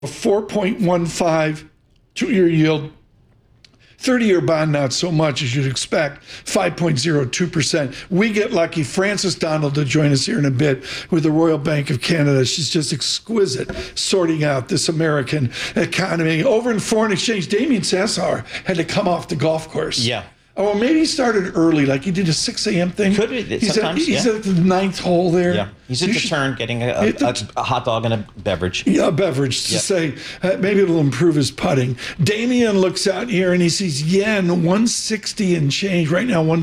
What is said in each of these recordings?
a 4.15 two-year yield. 30-year bond, not so much as you'd expect, 5.02%. We get lucky. Frances Donald to join us here in a bit with the Royal Bank of Canada. She's just exquisite sorting out this American economy. Over in foreign exchange, Damien Sassauer had to come off the golf course. Yeah. Oh, maybe he started early, like he did a 6 a.m. thing. Could be. He's at the ninth hole there. Yeah, he's at the turn, getting a hot dog and a beverage. Yeah, a beverage to say maybe it'll improve his putting. Damien looks out here and he sees yen 160 and change. Right now,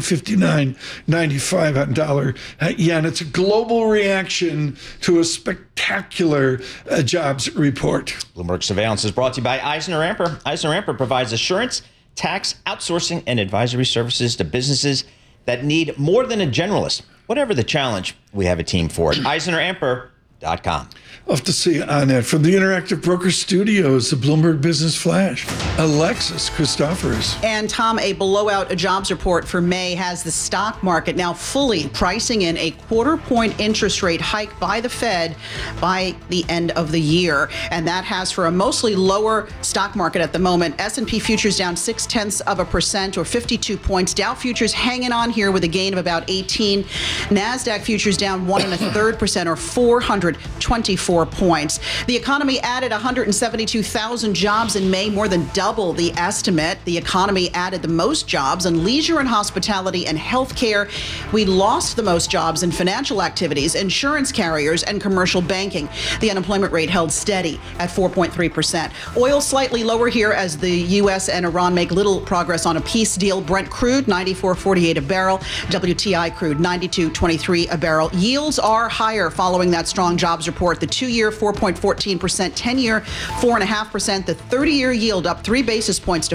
159.95 on dollar yen. It's a global reaction to a spectacular jobs report. Bloomberg Surveillance is brought to you by Eisner-Amper. Eisner-Amper provides assurance, tax, outsourcing, and advisory services to businesses that need more than a generalist. Whatever the challenge, we have a team for it. EisnerAmper.com. Off to see on that from the Interactive Broker Studios, the Bloomberg Business Flash, Alexis Christophers. And Tom, a blowout jobs report for May has the stock market now fully pricing in a quarter-point interest rate hike by the Fed by the end of the year. And that has for a mostly lower stock market at the moment. S&P futures down 0.6% or 52 points. Dow futures hanging on here with a gain of about 18. NASDAQ futures down 1.33% or 424 points. The economy added 172,000 jobs in May, more than double the estimate. The economy added the most jobs in leisure and hospitality and healthcare. We lost the most jobs in financial activities, insurance carriers, and commercial banking. The unemployment rate held steady at 4.3%. Oil slightly lower here as the U.S. and Iran make little progress on a peace deal. Brent crude, $94.48 a barrel. WTI crude, $92.23 a barrel. Yields are higher following that strong jobs report. The 2-year 4.14%, 10-year 4.5%, the 30-year yield up 3 basis points to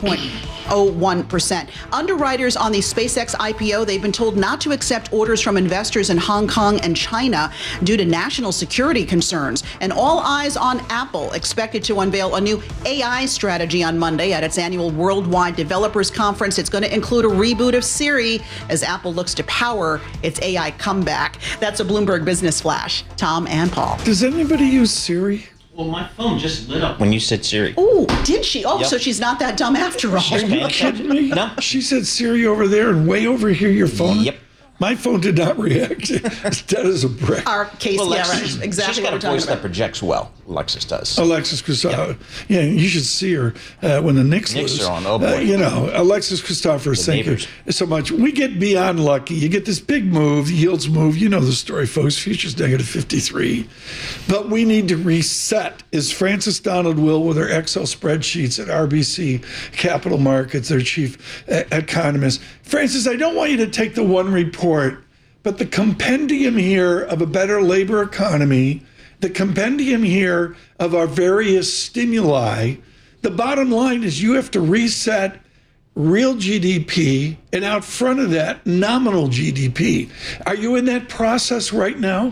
5.01%. Underwriters on the SpaceX IPO, they've been told not to accept orders from investors in Hong Kong and China due to national security concerns. And all eyes on Apple, expected to unveil a new AI strategy on Monday at its annual Worldwide Developers Conference. It's going to include a reboot of Siri as Apple looks to power its AI comeback. That's a Bloomberg Business Flash. Tom and Paul. Does anybody use Siri? Well, my phone just lit up when you said Siri. Oh, did she? Oh, Yep. So she's not that dumb after all. She's paying attention. Me? No. She said Siri over there and way over here your phone. Yep. My phone did not react. It's dead as a brick. Our case, Well, yeah, Alexis, right. Exactly. she's got a what we're voice talking that projects well. Alexis does. Alexis Christophers. Yeah, you should see her when the Knicks lose. are on. Oh, boy. Alexis Christophers, thank neighbors. you so much. We get beyond lucky. You get this big move, yields move. You know the story, folks. Futures negative 53. But we need to reset, as Frances Donald will with her Excel spreadsheets at RBC Capital Markets, their chief economist. Frances, I don't want you to take the one report, but the compendium here of a better labor economy, the compendium here of our various stimuli, the bottom line is you have to reset real GDP and out front of that, nominal GDP. Are you in that process right now?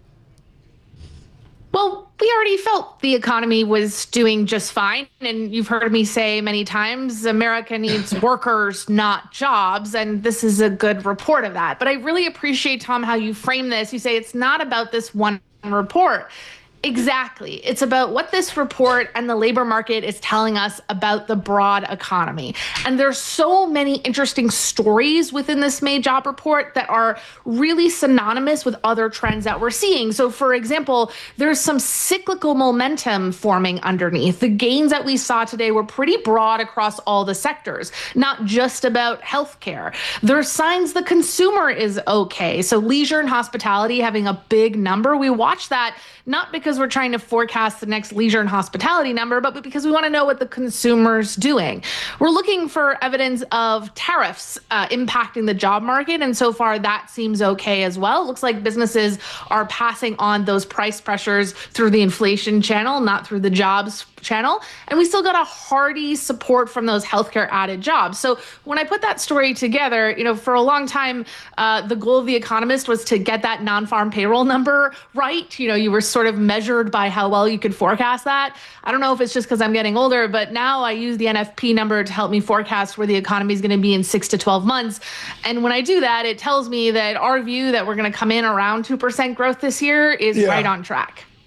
Well, we already felt the economy was doing just fine. And you've heard me say many times, America needs workers, not jobs. And this is a good report of that. But I really appreciate, Tom, how you frame this. You say it's not about this one report. Exactly. It's about what this report and the labor market is telling us about the broad economy. And there's so many interesting stories within this May job report that are really synonymous with other trends that we're seeing. So, for example, there's some cyclical momentum forming underneath. The gains that we saw today were pretty broad across all the sectors, not just about healthcare. There's signs the consumer is okay. So leisure and hospitality having a big number. We watch that not because we're trying to forecast the next leisure and hospitality number, but because we want to know what the consumer's doing. We're looking for evidence of tariffs impacting the job market, and so far that seems okay as well. It looks like businesses are passing on those price pressures through the inflation channel, not through the jobs channel. And we still got a hearty support from those healthcare added jobs. So when I put that story together, for a long time, the goal of The Economist was to get that non-farm payroll number right. You were sort of measured by how well you could forecast that. I don't know if it's just because I'm getting older, but now I use the NFP number to help me forecast where the economy is going to be in 6 to 12 months. And when I do that, it tells me that our view that we're going to come in around 2% growth this year is right on track.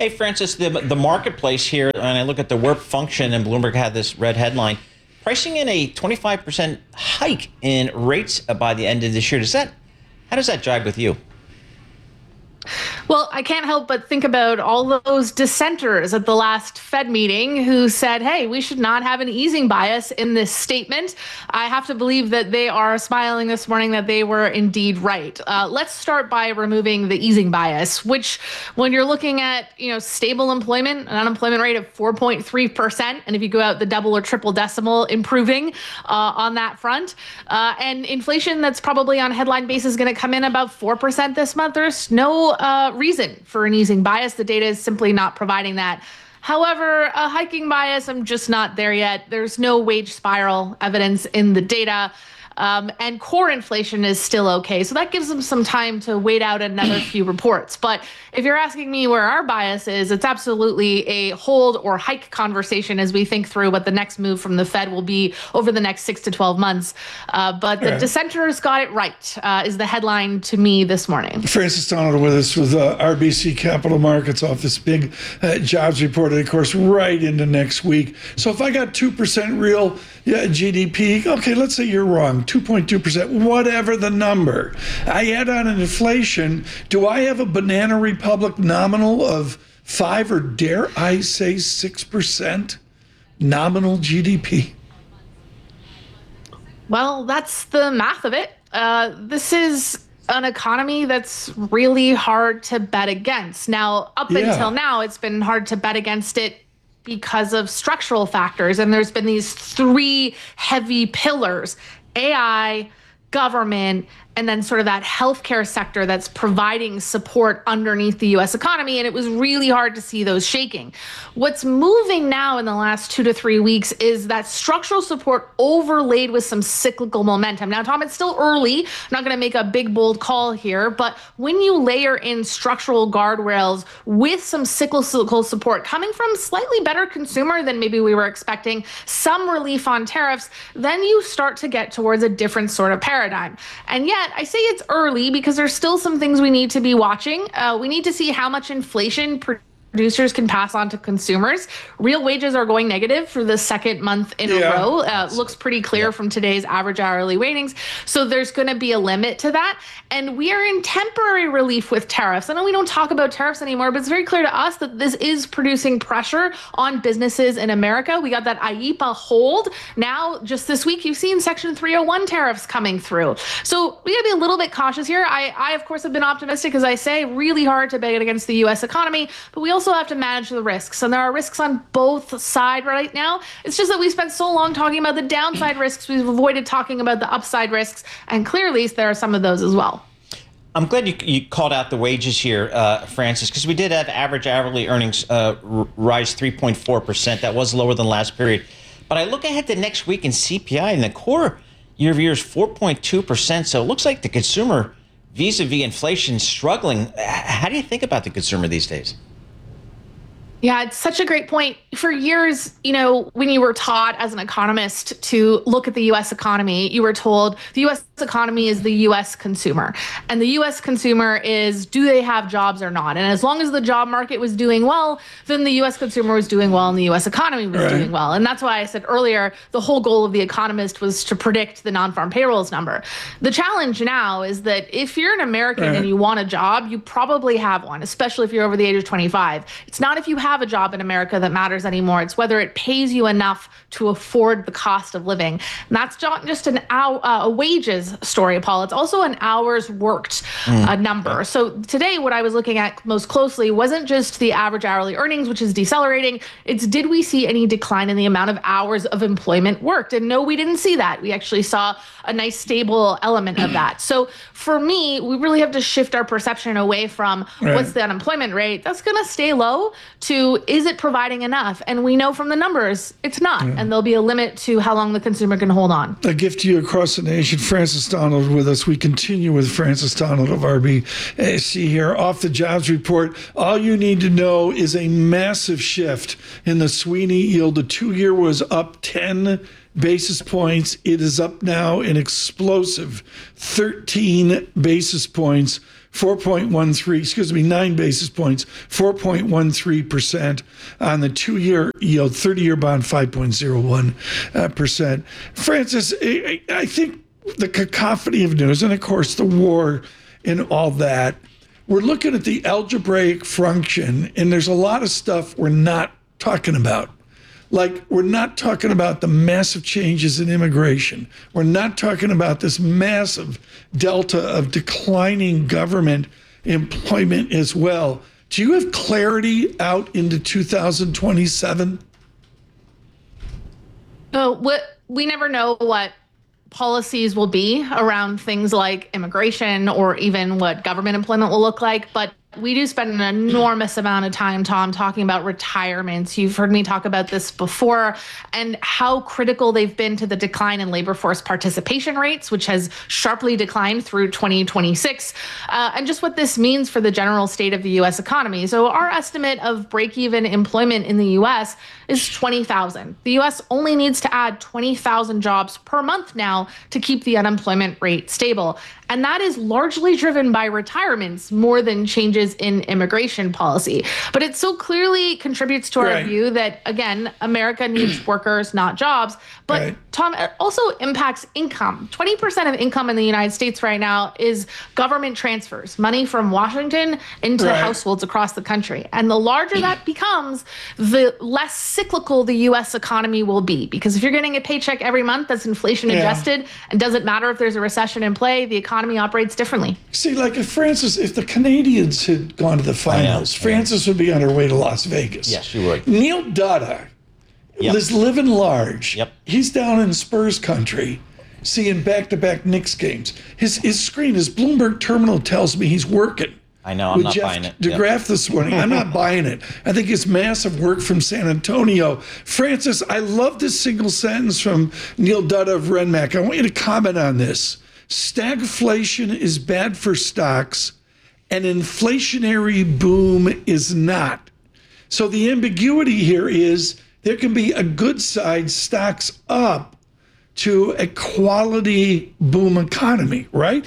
Hey, Francis, the marketplace here, and I look at the WIRP function, and Bloomberg had this red headline, pricing in a 25% hike in rates by the end of this year. How does that jive with you? Well, I can't help but think about all those dissenters at the last Fed meeting who said, hey, we should not have an easing bias in this statement. I have to believe that they are smiling this morning that they were indeed right. Let's start by removing the easing bias, which when you're looking at, stable employment, an unemployment rate of 4.3%, and if you go out the double or triple decimal, improving on that front, and inflation that's probably on headline basis going to come in about 4% this month, there's no reason for an easing bias. The data is simply not providing that. However, a hiking bias, I'm just not there yet. There's no wage spiral evidence in the data. And core inflation is still okay. So that gives them some time to wait out another few reports. But if you're asking me where our bias is, it's absolutely a hold or hike conversation as we think through what the next move from the Fed will be over the next 6 to 12 months. But the dissenters got it right, is the headline to me this morning. Francis Donald with us with RBC Capital Markets off this big jobs report, and of course, right into next week. So if I got 2% real GDP, okay, let's say you're wrong, 2.2%, whatever the number. I add on an inflation. Do I have a banana republic nominal of 5 or dare I say 6% nominal GDP? Well, that's the math of it. This is an economy that's really hard to bet against. Now, up until now, it's been hard to bet against it because of structural factors. And there's been these three heavy pillars: AI, government, and then sort of that healthcare sector that's providing support underneath the U.S. economy. And it was really hard to see those shaking. What's moving now in the last 2 to 3 weeks is that structural support overlaid with some cyclical momentum. Now, Tom, it's still early. I'm not going to make a big, bold call here. But when you layer in structural guardrails with some cyclical support coming from slightly better consumer than maybe we were expecting, some relief on tariffs, then you start to get towards a different sort of paradigm. And yet, I say it's early because there's still some things we need to be watching. We need to see how much inflation producers can pass on to consumers. Real wages are going negative for the second month in a row. Looks pretty clear from today's average hourly ratings. So there's going to be a limit to that. And we are in temporary relief with tariffs. I know we don't talk about tariffs anymore, but it's very clear to us that this is producing pressure on businesses in America. We got that IEEPA hold. Now, just this week, you've seen Section 301 tariffs coming through. So we got to be a little bit cautious here. I, of course, have been optimistic, as I say, really hard to bet against the U.S. economy, but we also have to manage the risks. And there are risks on both sides right now. It's just that we spent so long talking about the downside risks, we've avoided talking about the upside risks. And clearly, there are some of those as well. I'm glad you called out the wages here, Francis, because we did have average hourly earnings rise 3.4%. That was lower than last period. But I look ahead to next week in CPI, and the core year-over-year is 4.2%. So it looks like the consumer, vis-a-vis inflation, struggling. How do you think about the consumer these days? Yeah, it's such a great point. For years, when you were taught as an economist to look at the U.S. economy, you were told the U.S. economy is the U.S. consumer. And the U.S. consumer is, do they have jobs or not? And as long as the job market was doing well, then the U.S. consumer was doing well and the U.S. economy was doing well. And that's why I said earlier, the whole goal of The Economist was to predict the non-farm payrolls number. The challenge now is that if you're an American and you want a job, you probably have one, especially if you're over the age of 25. It's not if you have a job in America that matters anymore. It's whether it pays you enough to afford the cost of living. And that's not just a wages story, Paul. It's also an hours worked number. So today, what I was looking at most closely wasn't just the average hourly earnings, which is decelerating. It's did we see any decline in the amount of hours of employment worked? And no, we didn't see that. We actually saw a nice stable element of that. So for me, we really have to shift our perception away from what's the unemployment rate. That's going to stay low to is it providing enough? And we know from the numbers, it's not. And there'll be a limit to how long the consumer can hold on. A gift to you across the nation. Francis Donald with us. We continue with Francis Donald of RBC here. Off the jobs report, all you need to know is a massive shift in the Sweeney yield. The 2-year was up 10 basis points. It is up now an explosive 13 basis points 9 basis points, 4.13% on the 2-year yield, 30-year bond, 5.01%. Francis, I think the cacophony of news, and of course the war and all that, we're looking at the algebraic function, and there's a lot of stuff we're not talking about. Like, we're not talking about the massive changes in immigration. We're not talking about this massive delta of declining government employment as well. Do you have clarity out into 2027? We never know what policies will be around things like immigration or even what government employment will look like. But we do spend an enormous amount of time, Tom, talking about retirements. You've heard me talk about this before and how critical they've been to the decline in labor force participation rates, which has sharply declined through 2026, and just what this means for the general state of the U.S. economy. So our estimate of break-even employment in the U.S. is 20,000. The U.S. only needs to add 20,000 jobs per month now to keep the unemployment rate stable. And that is largely driven by retirements more than changes in immigration policy. But it so clearly contributes to our view that, again, America needs workers, not jobs. But Tom, it also impacts income. 20% of income in the United States right now is government transfers, money from Washington into households across the country. And the larger that becomes, the less cyclical the U.S. economy will be. Because if you're getting a paycheck every month that's inflation adjusted, and doesn't matter if there's a recession in play, the economy operates differently. See, like if the Canadians had gone to the finals, Francis would be on her way to Las Vegas. Yes, she would. Neil Dutta is living large. He's down in Spurs country seeing back-to-back Knicks games. His screen, his Bloomberg terminal tells me he's working. I know, I'm not buying it. DeGraff this morning. I'm not buying it. I think it's massive work from San Antonio. Francis, I love this single sentence from Neil Dutta of Renmac. I want you to comment on this. Stagflation is bad for stocks. An inflationary boom is not. So the ambiguity here is there can be a good side, stocks up, to a quality boom economy, right?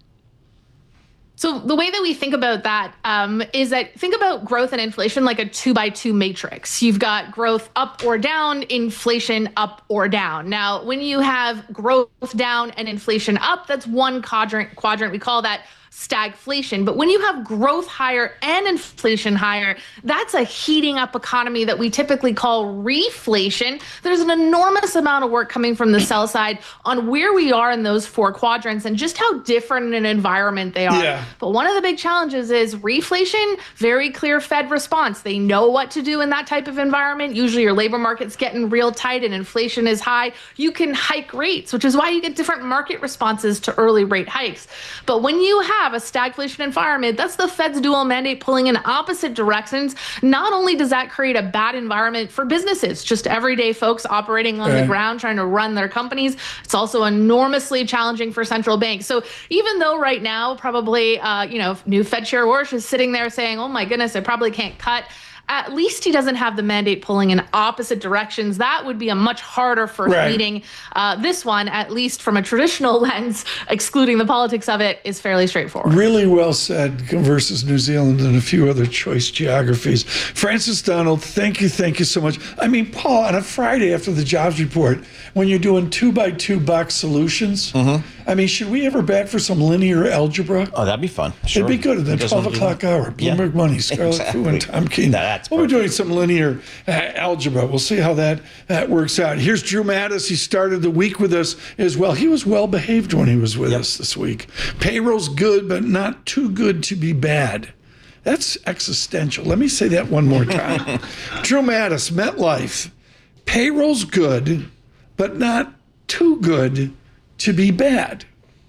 So the way that we think about that is that think about growth and inflation like a 2x2 matrix. You've got growth up or down, inflation up or down. Now, when you have growth down and inflation up, that's one quadrant. We call that stagflation. But when you have growth higher and inflation higher, that's a heating up economy that we typically call reflation. There's an enormous amount of work coming from the sell side on where we are in those four quadrants and just how different an environment they are. Yeah. But one of the big challenges is reflation, very clear Fed response. They know what to do in that type of environment. Usually your labor market's getting real tight and inflation is high. You can hike rates, which is why you get different market responses to early rate hikes. But when you have a stagflation environment, that's the Fed's dual mandate pulling in opposite directions. Not only does that create a bad environment for businesses, just everyday folks operating on the ground trying to run their companies, it's also enormously challenging for central banks. So even though right now probably new Fed Chair Warsh is sitting there saying, oh my goodness, I probably can't cut, at least he doesn't have the mandate pulling in opposite directions. That would be a much harder first meeting. This one, at least from a traditional lens, excluding the politics of it, is fairly straightforward. Really well said versus New Zealand and a few other choice geographies. Francis Donald, thank you so much. I mean, Paul, on a Friday after the jobs report, when you're doing 2x2 box solutions, I mean, should we ever back for some linear algebra? Oh, that'd be fun. Sure. It'd be good at the 12 o'clock hour. Bloomberg Money, Scarlett Fu and Tom Keene. We'll be doing some linear algebra. We'll see how that works out. Here's Drew Mattis. He started the week with us as well. He was well behaved when he was with us this week. Payroll's good, but not too good to be bad. That's existential. Let me say that one more time. Drew Mattis, MetLife. Payroll's good, but not too good to be bad.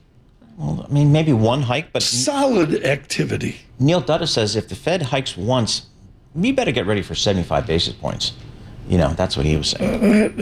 Well, I mean, maybe one hike, but solid activity. Neil Dutta says if the Fed hikes once, we better get ready for 75 basis points. You know, that's what he was saying.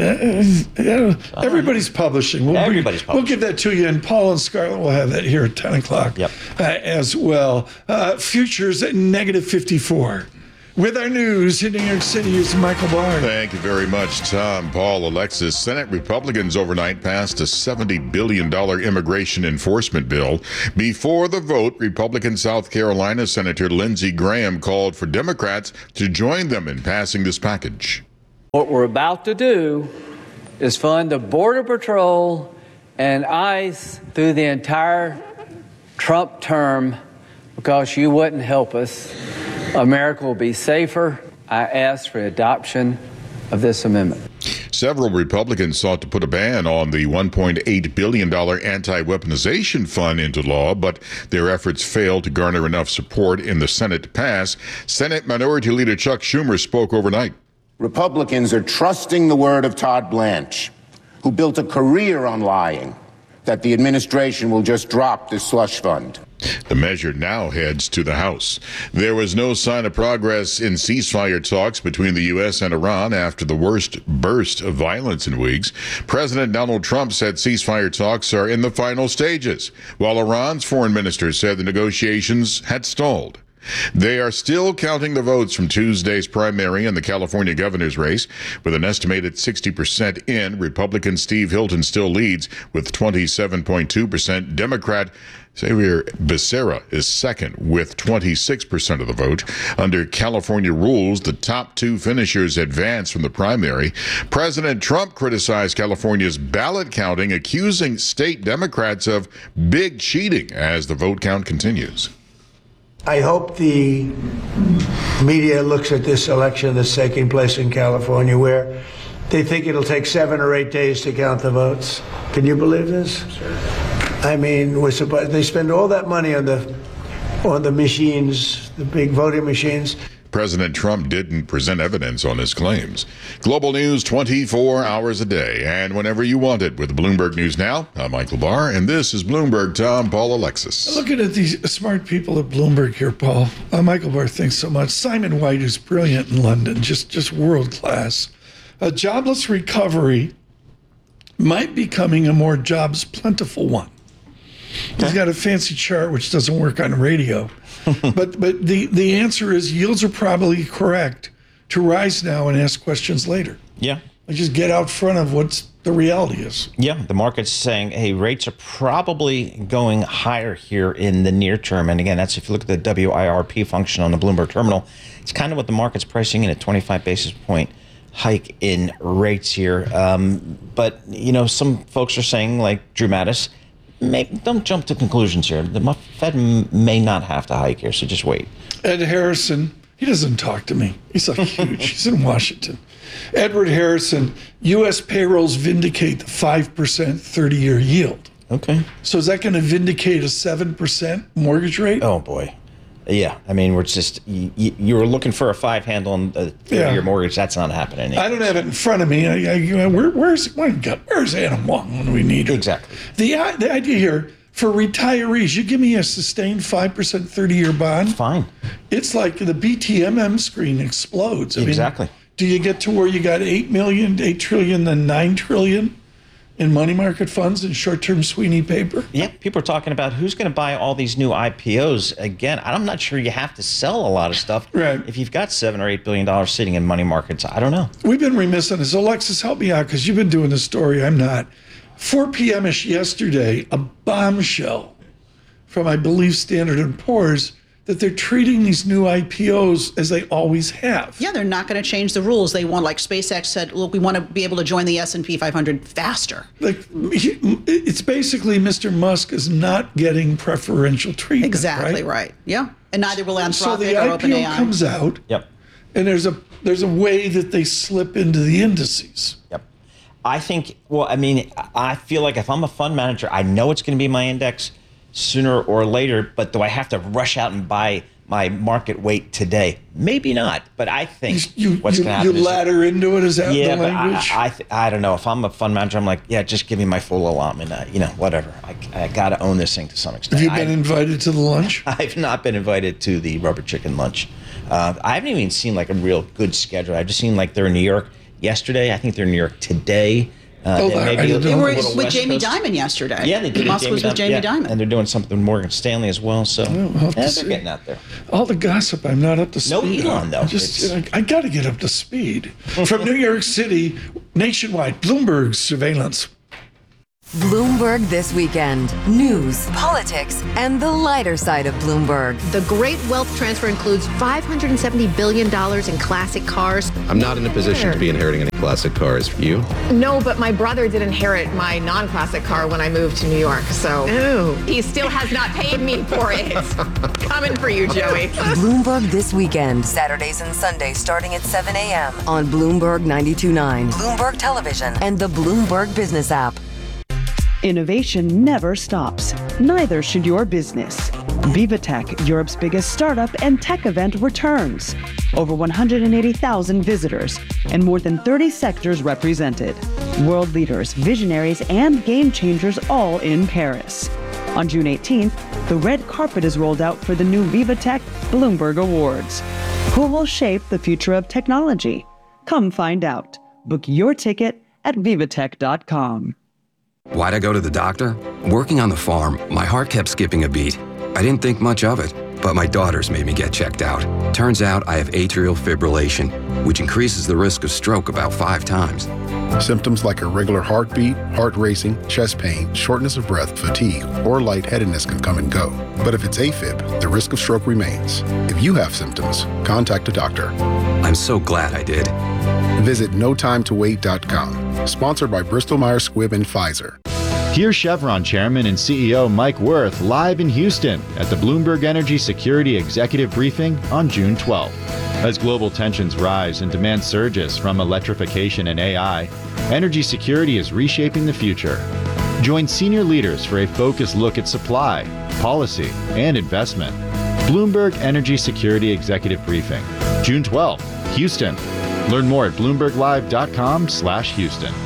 Everybody's publishing. We'll give that to you, and Paul and Scarlett will have that here at 10 o'clock as well. Futures at negative 54. With our news in New York City, here's Michael Barr. Thank you very much, Tom. Paul, Alexis. Senate Republicans overnight passed a $70 billion immigration enforcement bill. Before the vote, Republican South Carolina Senator Lindsey Graham called for Democrats to join them in passing this package. What we're about to do is fund the Border Patrol and ICE through the entire Trump term because you wouldn't help us. America will be safer. I ask for adoption of this amendment. Several Republicans sought to put a ban on the $1.8 billion anti-weaponization fund into law, but their efforts failed to garner enough support in the Senate to pass. Senate Minority Leader Chuck Schumer spoke overnight. Republicans are trusting the word of Todd Blanche, who built a career on lying, that the administration will just drop this slush fund. The measure now heads to the House. There was no sign of progress in ceasefire talks between the U.S. and Iran after the worst burst of violence in weeks. President Donald Trump said ceasefire talks are in the final stages, while Iran's foreign minister said the negotiations had stalled. They are still counting the votes from Tuesday's primary in the California governor's race. With an estimated 60% in, Republican Steve Hilton still leads with 27.2%. Democrat Xavier Becerra is second with 26% of the vote. Under California rules, the top two finishers advance from the primary. President Trump criticized California's ballot counting, accusing state Democrats of big cheating as the vote count continues. I hope the media looks at this election that's taking place in California where they think it'll take 7 or 8 days to count the votes. Can you believe this? I mean, they spend all that money on the machines, the big voting machines. President Trump didn't present evidence on his claims. Global news 24 hours a day and whenever you want it with Bloomberg News Now. I'm Michael Barr, and this is Bloomberg Tom, Paul, Alexis. Looking at these smart people at Bloomberg here, Paul. Michael Barr, thanks so much. Simon White is brilliant in London, just world class. A jobless recovery might be becoming a more jobs plentiful one. He's got a fancy chart which doesn't work on radio. but the answer is yields are probably correct to rise now and ask questions later. Yeah. Just get out front of what the reality is. Yeah, the market's saying, hey, rates are probably going higher here in the near term. And again, that's if you look at the WIRP function on the Bloomberg terminal, it's kind of what the market's pricing in, a 25 basis point hike in rates here. But, you know, some folks are saying, like Drew Mattis, don't jump to conclusions here. The Fed may not have to hike here, so just wait. Ed Harrison, he doesn't talk to me. He's like huge. He's in Washington. Edward Harrison, U.S. payrolls vindicate the 5% 30-year yield. Okay. So is that going to vindicate a 7% mortgage rate? Oh, boy. Yeah. I mean, we're just, you were looking for a 5 handle on the 30-year mortgage. That's not happening. I don't have it in front of me. Where's Anna Wong when we need her? Exactly. The idea here, for retirees, you give me a sustained 5% 30-year bond. Fine. It's like the BTMM screen explodes. Exactly. Do you get to where you got 8 trillion, then 9 trillion in money market funds and short-term Sweeney paper? Yeah, people are talking about who's going to buy all these new IPOs. Again, I'm not sure you have to sell a lot of stuff. Right. If you've got $7 or $8 billion sitting in money markets, I don't know. We've been remiss on this. Alexis, help me out because you've been doing this story. I'm not. 4 p.m.ish yesterday, a bombshell from, I believe, Standard & Poor's that they're treating these new IPOs as they always have. Yeah, they're not going to change the rules. They want, like SpaceX said, look, we want to be able to join the S&P 500 faster. Like, it's basically Mr. Musk is not getting preferential treatment. Exactly right. Yeah, and neither will Anthropic So the or IPO OpenAI. comes out, Yep. and there's a way that they slip into the indices. Yep. I think, well, I mean, I feel like if I'm a fund manager, I know it's going to be my index sooner or later, but do I have to rush out and buy my market weight today? Maybe not, but I think what's going to happen you ladder into it, is that the language? I don't know. If I'm a fund manager, I'm like, yeah, just give me my full allotment. Whatever. I got to own this thing to some extent. Have you been invited to the lunch? I've not been invited to the rubber chicken lunch. I haven't even seen like a real good schedule. I've just seen like they're in New York yesterday. I think they're in New York today. They were with Jamie Dimon yesterday. Yeah, they did. Musk was with Jamie Dimon. And they're doing something with Morgan Stanley as well. So they're getting out there. All the gossip, I'm not up to speed. No Elon, though. I got to get up to speed. From New York City, nationwide, Bloomberg surveillance. Bloomberg This Weekend. News, politics, and the lighter side of Bloomberg. The great wealth transfer includes $570 billion in classic cars. I'm not in a position to be inheriting any classic cars. You? No, but my brother did inherit my non-classic car when I moved to New York, so he still has not paid me for it. Coming for you, Joey. Bloomberg This Weekend. Saturdays and Sundays starting at 7 a.m. on Bloomberg 92.9, Bloomberg Television, and the Bloomberg Business app. Innovation never stops. Neither should your business. VivaTech, Europe's biggest startup and tech event, returns. Over 180,000 visitors and more than 30 sectors represented. World leaders, visionaries, and game changers all in Paris. On June 18th, the red carpet is rolled out for the new VivaTech Bloomberg Awards. Who will shape the future of technology? Come find out. Book your ticket at vivatech.com. Why'd I go to the doctor? Working on the farm, my heart kept skipping a beat. I didn't think much of it, but my daughters made me get checked out. Turns out I have atrial fibrillation, which increases the risk of stroke about 5 times. Symptoms like irregular heartbeat, heart racing, chest pain, shortness of breath, fatigue, or lightheadedness can come and go. But if it's AFib, the risk of stroke remains. If you have symptoms, contact a doctor. I'm so glad I did. Visit notimetowait.com. Sponsored by Bristol-Myers Squibb and Pfizer. Here's Chevron Chairman and CEO Mike Wirth live in Houston at the Bloomberg Energy Security Executive Briefing on June 12th. As global tensions rise and demand surges from electrification and AI, energy security is reshaping the future. Join senior leaders for a focused look at supply, policy, and investment. Bloomberg Energy Security Executive Briefing, June 12th, Houston. Learn more at bloomberglive.com/Houston.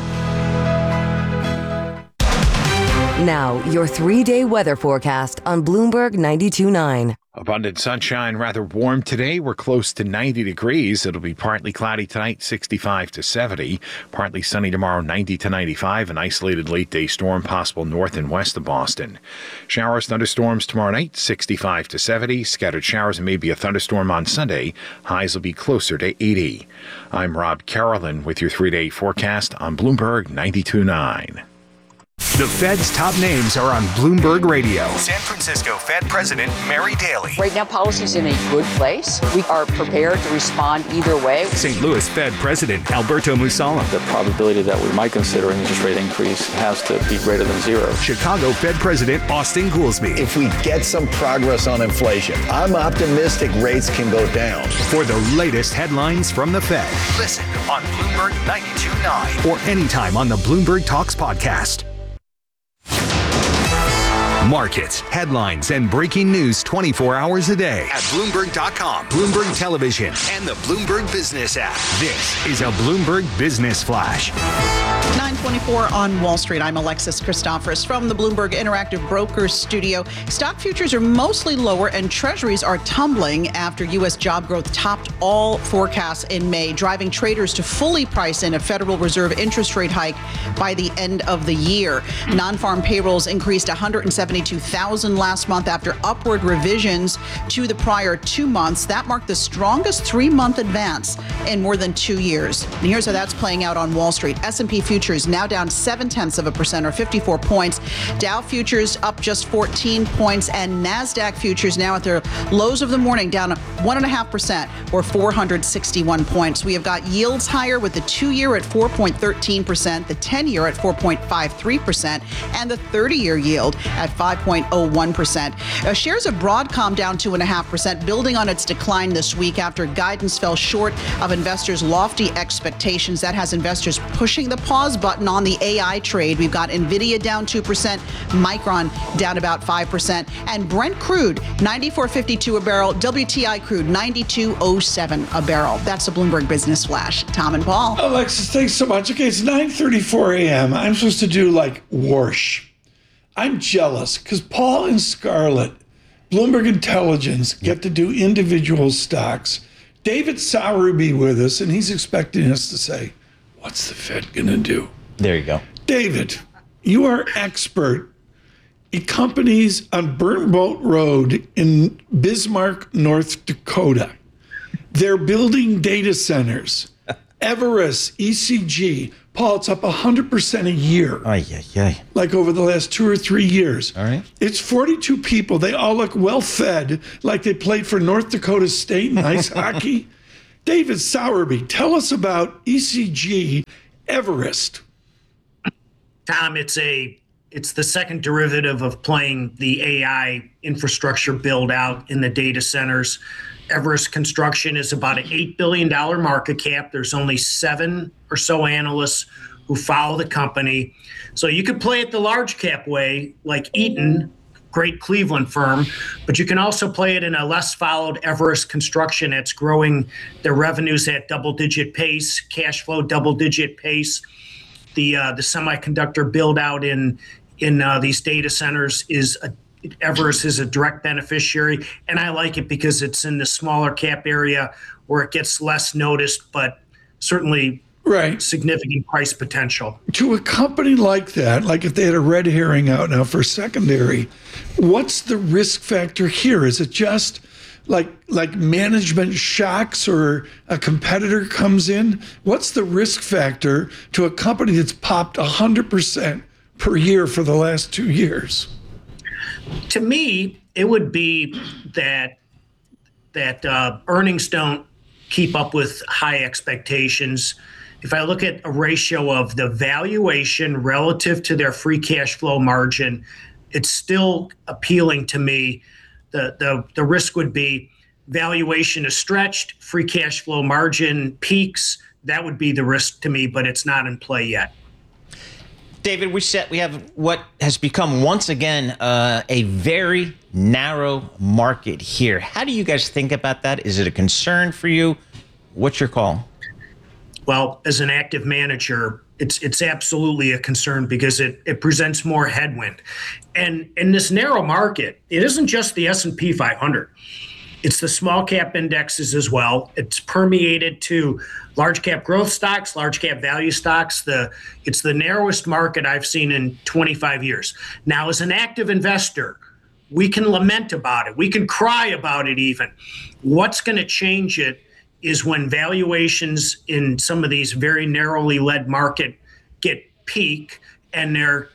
Now, your 3-day weather forecast on Bloomberg 92.9. Abundant sunshine, rather warm today. We're close to 90 degrees. It'll be partly cloudy tonight, 65 to 70. Partly sunny tomorrow, 90 to 95. An isolated late-day storm possible north and west of Boston. Showers, thunderstorms tomorrow night, 65 to 70. Scattered showers and maybe a thunderstorm on Sunday. Highs will be closer to 80. I'm Rob Carolyn with your 3-day forecast on Bloomberg 92.9. The Fed's top names are on Bloomberg Radio. San Francisco Fed President Mary Daly. Right now, policy's in a good place. We are prepared to respond either way. St. Louis Fed President Alberto Musala. The probability that we might consider an interest rate increase has to be greater than 0. Chicago Fed President Austin Goolsbee. If we get some progress on inflation, I'm optimistic rates can go down. For the latest headlines from the Fed, listen on Bloomberg 92.9 or anytime on the Bloomberg Talks podcast. Markets, headlines, and breaking news 24 hours a day at Bloomberg.com, Bloomberg Television, and the Bloomberg Business app. This is a Bloomberg Business Flash. 9:24 on Wall Street. I'm Alexis Christoforous from the Bloomberg Interactive Brokers studio. Stock futures are mostly lower and treasuries are tumbling after U.S. job growth topped all forecasts in May, driving traders to fully price in a Federal Reserve interest rate hike by the end of the year. Non-farm payrolls increased 172,000 last month after upward revisions to the prior 2 months. That marked the strongest 3-month advance in more than 2 years. And here's how that's playing out on Wall Street. S&P futures now down 0.7% or 54 points. Dow futures up just 14 points, and NASDAQ futures now at their lows of the morning down 1.5% or 461 points. We have got yields higher with the 2-year at 4.13%, the 10-year at 4.53%, and the 30-year yield at 5.01%. Shares of Broadcom down 2.5%, building on its decline this week after guidance fell short of investors' lofty expectations. That has investors pushing the pause button on the AI trade. We've got Nvidia down 2%, Micron down about 5%, and Brent crude 94.52 a barrel, WTI crude 92.07 a barrel. That's the Bloomberg Business Flash. Tom and Paul. Alexis, thanks so much. Okay, it's 9:34 a.m. I'm supposed to do like Warsh. I'm jealous because Paul and Scarlett, Bloomberg Intelligence, get to do individual stocks. David Sauer will be with us, and he's expecting us to say, what's the Fed going to do? There you go. David, you are expert in companies on Burnboat Road in Bismarck, North Dakota. They're building data centers. Everest, ECG. Paul, it's up 100% a year. Like over the last 2 or 3 years. All right. It's 42 people. They all look well fed, like they played for North Dakota State in ice hockey. David Sowerby, tell us about ECG Everest. Tom, it's the second derivative of playing the AI infrastructure build out in the data centers. Everest Construction is about an $8 billion market cap. There's only 7 or so analysts who follow the company. So you could play it the large cap way, like Eaton, great Cleveland firm, but you can also play it in a less followed Everest Construction that's growing their revenues at double-digit pace, cash flow double-digit pace. The semiconductor build out in these data centers Everest is a direct beneficiary, and I like it because it's in the smaller cap area where it gets less noticed, but certainly significant price potential. To a company like that, like if they had a red herring out now for secondary, what's the risk factor here? Is it just like management shocks or a competitor comes in? What's the risk factor to a company that's popped 100% per year for the last 2 years? To me, it would be that earnings don't keep up with high expectations. If I look at a ratio of the valuation relative to their free cash flow margin, it's still appealing to me. The risk would be valuation is stretched, free cash flow margin peaks. That would be the risk to me, but it's not in play yet. David, we have what has become once again a very narrow market here. How do you guys think about that? Is it a concern for you? What's your call? Well, as an active manager, it's absolutely a concern because it presents more headwind. And in this narrow market, it isn't just the S&P 500. It's the small cap indexes as well. It's permeated to large cap growth stocks, large cap value stocks. It's the narrowest market I've seen in 25 years. Now, as an active investor, we can lament about it. We can cry about it even. What's going to change it is when valuations in some of these very narrowly led market get peak and their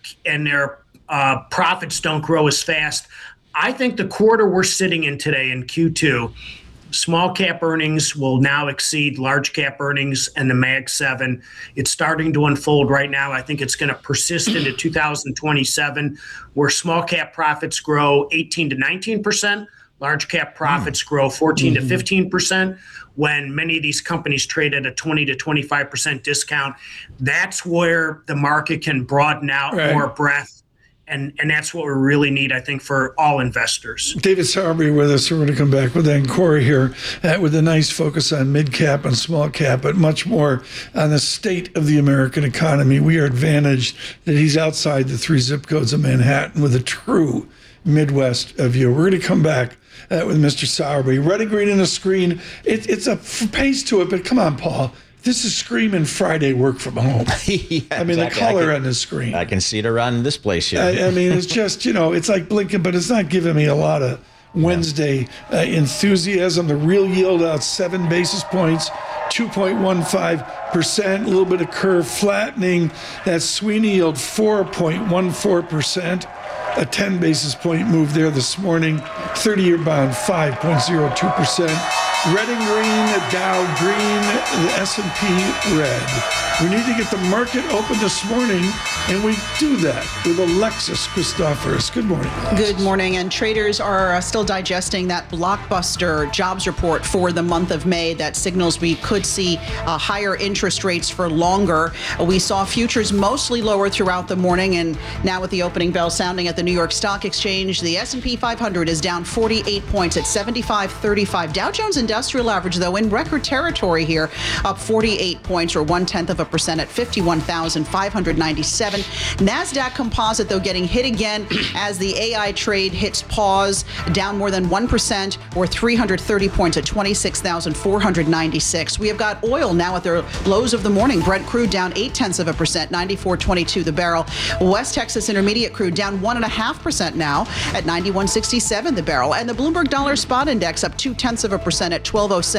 profits don't grow as fast. I think the quarter we're sitting in today in Q2, small cap earnings will now exceed large cap earnings and the Mag 7. It's starting to unfold right now. I think it's going to persist into 2027, where small cap profits grow 18 to 19%, large cap profits grow 14 to 15%. When many of these companies trade at a 20 to 25% discount, that's where the market can broaden out more breadth. And that's what we really need, I think, for all investors. David Sowerby with us. We're going to come back with Ancora here with a nice focus on mid cap and small cap, but much more on the state of the American economy. We are advantaged that he's outside the 3 zip codes of Manhattan with a true Midwest view. We're going to come back with Mr. Sowerby. Red and green on the screen. It's a pace to it, but come on, Paul. This is screaming Friday work from home. I mean, the color on the screen. I can see it around this place here. I mean, it's just, it's like blinking, but it's not giving me a lot of Wednesday enthusiasm. The real yield out 7 basis points, 2.15%. A little bit of curve flattening. That Sweeney yield 4.14%. A 10 basis point move there this morning. 30-year bond 5.02%. Red and green, Dow green, the S&P red. We need to get the market open this morning, and we do that with Alexis Christoforous. Good morning, Alexis. Good morning, and traders are still digesting that blockbuster jobs report for the month of May that signals we could see higher interest rates for longer. We saw futures mostly lower throughout the morning, and now with the opening bell sounding at the New York Stock Exchange, the S&P 500 is down 48 points at 75.35. Dow Jones Industrial average, though, in record territory here, up 48 points or 0.1% at 51,597. NASDAQ Composite, though, getting hit again as the AI trade hits pause, down more than 1% or 330 points at 26,496. We have got oil now at their lows of the morning. Brent crude down 0.8%, 94.22 the barrel. West Texas Intermediate crude down 1.5% now at 91.67 the barrel. And the Bloomberg Dollar Spot Index up 0.2% at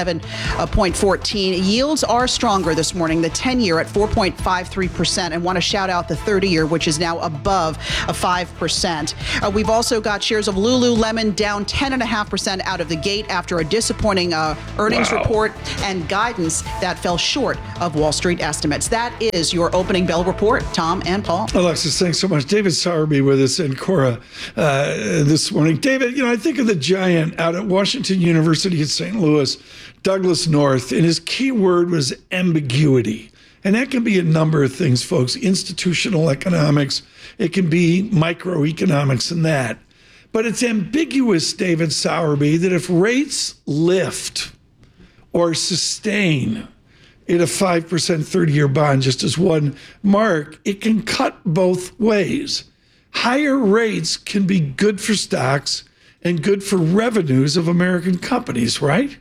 1207.14. Yields are stronger this morning. The 10-year at 4.53%, and want to shout out the 30-year, which is now above 5%. We've also got shares of Lululemon down 10.5% out of the gate after a disappointing earnings report and guidance that fell short of Wall Street estimates. That is your opening bell report. Tom and Paul. Alexis, thanks so much. David Sowerby with us and Cora this morning. David, I think of the giant out at Washington University in St. Louis, Douglas North, and his key word was ambiguity. And that can be a number of things, folks. Institutional economics, it can be microeconomics and that. But it's ambiguous, David Sowerby, that if rates lift or sustain in a 5% 30-year bond, just as one mark, it can cut both ways. Higher rates can be good for stocks and good for revenues of American companies, right?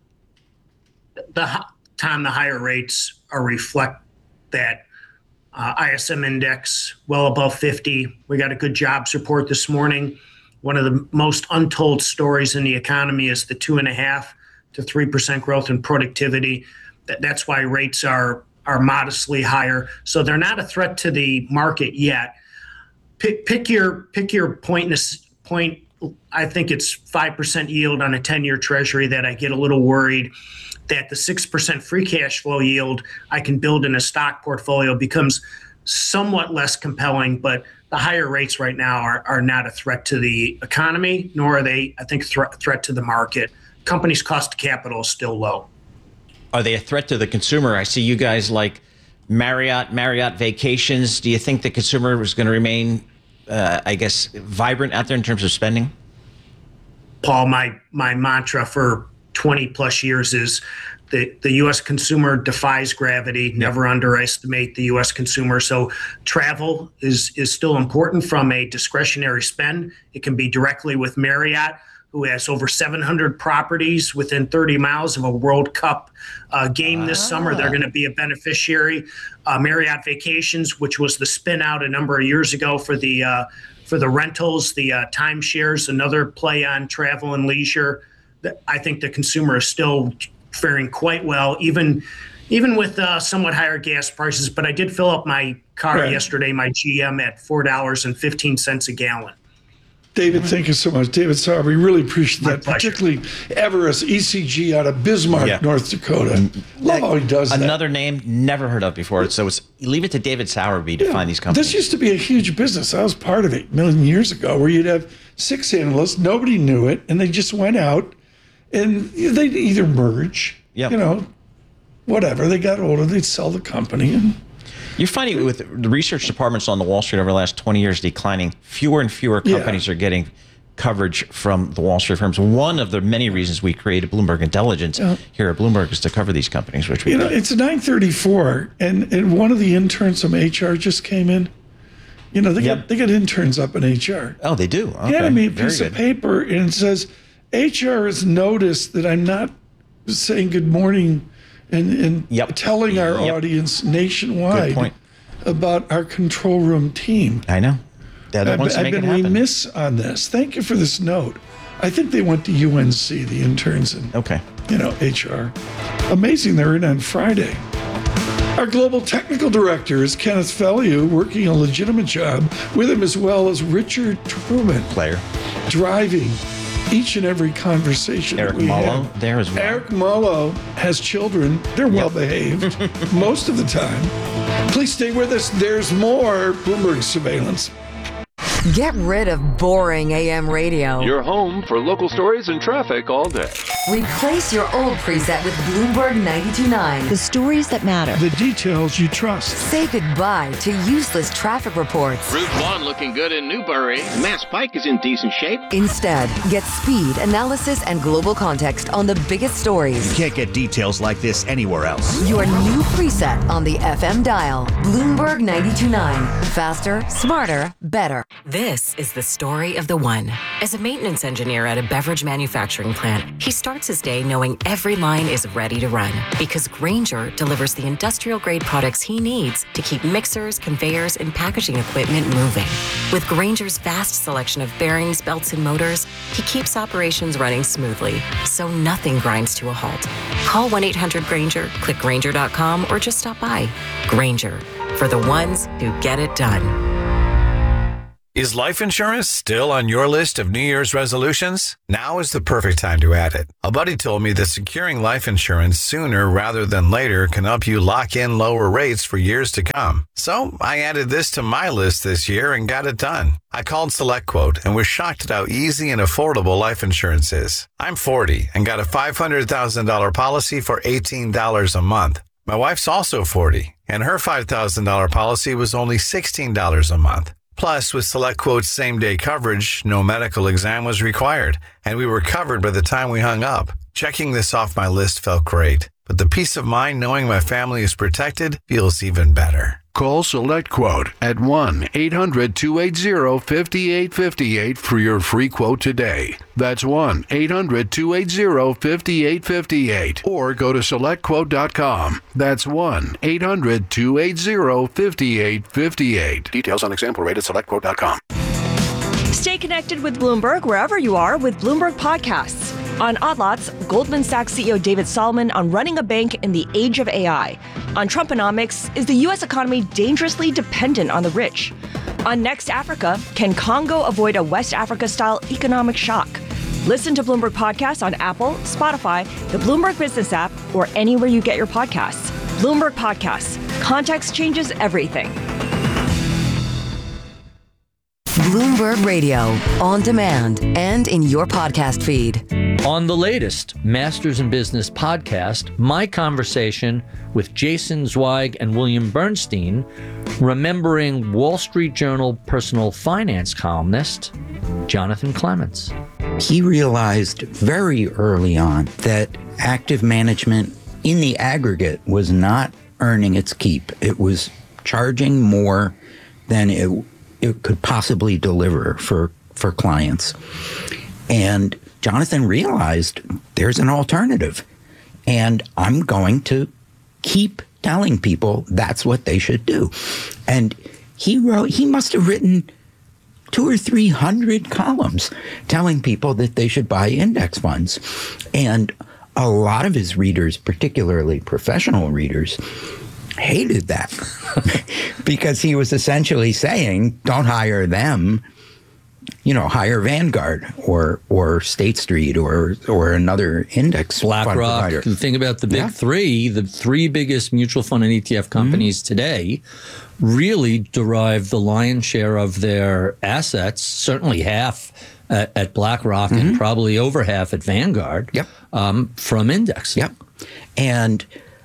The higher rates reflect that ISM index well above 50. We got a good jobs report this morning. One of the most untold stories in the economy is the 2.5% to 3% growth in productivity. That's why rates are modestly higher. So they're not a threat to the market yet. Pick your point. I think it's 5% yield on a 10-year Treasury that I get a little worried that the 6% free cash flow yield I can build in a stock portfolio becomes somewhat less compelling. But the higher rates right now are not a threat to the economy, nor are they, I think, a threat to the market. Companies' cost of capital is still low. Are they a threat to the consumer? I see you guys like Marriott Vacations. Do you think the consumer is going to remain, vibrant out there in terms of spending? Paul, my mantra for 20 plus years is the U.S. consumer defies gravity. Never underestimate the U.S. consumer. So travel is still important from a discretionary spend. It can be directly with Marriott, who has over 700 properties within 30 miles of a World Cup game this summer. They're going to be a beneficiary. Marriott Vacations, which was the spin out a number of years ago for the rentals, the timeshares, another play on travel and leisure. I think the consumer is still faring quite well, even with somewhat higher gas prices. But I did fill up my car yesterday, my GM, at $4.15 a gallon. David, thank you so much. David Sowerby, really appreciate that. Particularly Everest ECG out of Bismarck, North Dakota. Love how he does that. Another name never heard of before. So leave it to David Sowerby to find these companies. This used to be a huge business. I was part of it a million years ago, where you'd have 6 analysts, nobody knew it, and they just went out and they'd either merge, whatever. They got older, they'd sell the company. And you're finding with the research departments on the Wall Street over the last 20 years declining, fewer and fewer companies are getting coverage from the Wall Street firms. One of the many reasons we created Bloomberg Intelligence here at Bloomberg is to cover these companies, which we it's 9:34, and one of the interns from HR just came in. They got interns up in HR. Oh, they do? Okay. Yeah, me a piece of paper, and it says, HR has noticed that I'm not saying good morning and telling our audience nationwide about our control room team. I know. I've been remiss on this. Thank you for this note. I think they went to UNC, the interns, and HR. Amazing they're in on Friday. Our global technical director is Kenneth Feliu, working a legitimate job. With him as well as Richard Truman. Driving each and every conversation. Eric Mullo there as well. Eric Mullo has children. They're well behaved most of the time. Please stay with us. There's more Bloomberg Surveillance. Get rid of boring AM radio. Your home for local stories and traffic all day. Replace your old preset with Bloomberg 92.9. The stories that matter. The details you trust. Say goodbye to useless traffic reports. Route 1 looking good in Newbury. Mass Pike is in decent shape. Instead, get speed, analysis, and global context on the biggest stories. You can't get details like this anywhere else. Your new preset on the FM dial. Bloomberg 92.9. Faster, smarter, better. This is the story of the one. As a maintenance engineer at a beverage manufacturing plant, he starts his day knowing every line is ready to run because Grainger delivers the industrial-grade products he needs to keep mixers, conveyors, and packaging equipment moving. With Grainger's vast selection of bearings, belts, and motors, he keeps operations running smoothly, so nothing grinds to a halt. Call 1-800-GRAINGER, click Grainger.com, or just stop by. Grainger, for the ones who get it done. Is life insurance still on your list of New Year's resolutions? Now is the perfect time to add it. A buddy told me that securing life insurance sooner rather than later can help you lock in lower rates for years to come. So I added this to my list this year and got it done. I called SelectQuote and was shocked at how easy and affordable life insurance is. I'm 40 and got a $500,000 policy for $18 a month. My wife's also 40 and her $5,000 policy was only $16 a month. Plus, with SelectQuote's same-day coverage, no medical exam was required, and we were covered by the time we hung up. Checking this off my list felt great, but the peace of mind knowing my family is protected feels even better. Call SelectQuote at 1-800-280-5858 for your free quote today. That's 1-800-280-5858. Or go to SelectQuote.com. That's 1-800-280-5858. Details on example rate at SelectQuote.com. Stay connected with Bloomberg wherever you are with Bloomberg Podcasts. On Odd Lots, Goldman Sachs CEO David Solomon on running a bank in the age of AI. On Trumponomics, is the U.S. economy dangerously dependent on the rich? On Next Africa, can Congo avoid a West Africa-style economic shock? Listen to Bloomberg Podcasts on Apple, Spotify, the Bloomberg Business app, or anywhere you get your podcasts. Bloomberg Podcasts. Context changes everything. Bloomberg Radio, on demand and in your podcast feed. On the latest Masters in Business podcast, my conversation with Jason Zweig and William Bernstein, remembering Wall Street Journal personal finance columnist Jonathan Clements. He realized very early on that active management in the aggregate was not earning its keep. It was charging more than it could possibly deliver for clients. And Jonathan realized there's an alternative. And I'm going to keep telling people that's what they should do. And he must have written 200 or 300 columns telling people that they should buy index funds. And a lot of his readers, particularly professional readers, hated that because he was essentially saying, don't hire them, hire Vanguard or State Street or another index fund provider. Think about the big three. The three biggest mutual fund and ETF companies today really derive the lion's share of their assets, certainly half at BlackRock and probably over half at Vanguard, from indexes. Yep. And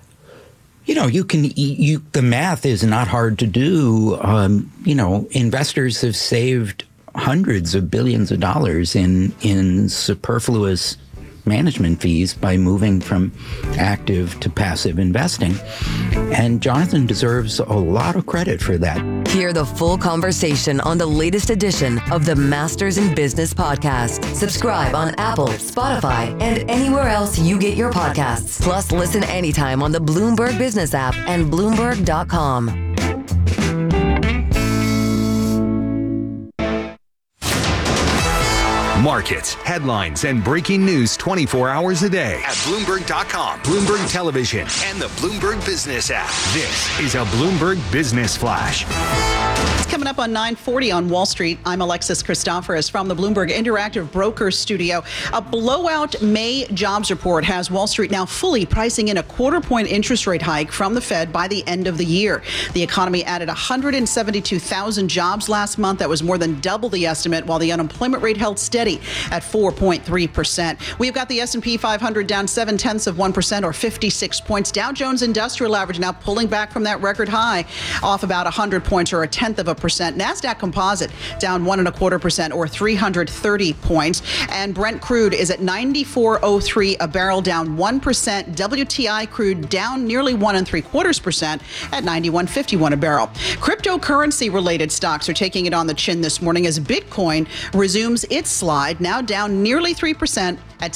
the math is not hard to do. Investors have saved hundreds of billions of dollars in superfluous management fees by moving from active to passive investing. And Jonathan deserves a lot of credit for that. Hear the full conversation on the latest edition of the Masters in Business podcast. Subscribe on Apple, Spotify, and anywhere else you get your podcasts. Plus, listen anytime on the Bloomberg Business app and Bloomberg.com. Markets, headlines, and breaking news 24 hours a day at Bloomberg.com, Bloomberg Television, and the Bloomberg Business app. This is a Bloomberg Business Flash. Coming up on 9:40 on Wall Street, I'm Alexis Christoforous from the Bloomberg Interactive Brokers Studio. A blowout May jobs report has Wall Street now fully pricing in a quarter-point interest rate hike from the Fed by the end of the year. The economy added 172,000 jobs last month. That was more than double the estimate, while the unemployment rate held steady at 4.3%. We've got the S&P 500 down 0.7% or 56 points. Dow Jones Industrial Average now pulling back from that record high, off about 100 points or 0.1%. NASDAQ Composite down 1.25% or 330 points. And Brent crude is at 94.03 a barrel, down 1%. WTI crude down nearly 1.75% at 91.51 a barrel. Cryptocurrency related stocks are taking it on the chin this morning as Bitcoin resumes its slide, now down nearly 3% at